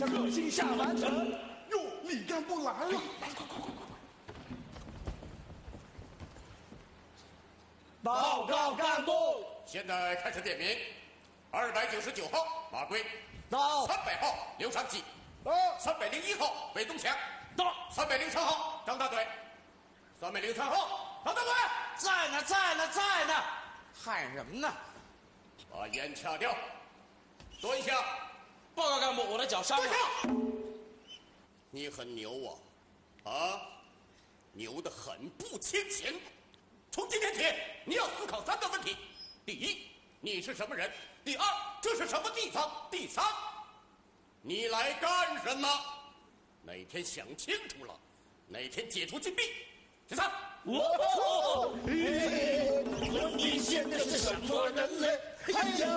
热心下完成。 哟，李干部来了！ 来，快！报告干部， 现在开始点名。299号马贵， 到。 300号刘长喜， 到。 301号韦东强， 到。 303号张大嘴，303号张大嘴， 在呢，喊什么呢？ 把烟掐掉，蹲下。 报告干部，我的脚伤了。 蹲下。你很牛啊，牛得很不清闲。从今天起，你要思考3个问题：第一，你是什么人？第二，这是什么地方？第三，你来干什么？哪天想清楚了，哪天解除禁闭。第三， 你现在是什么人类？哎呀！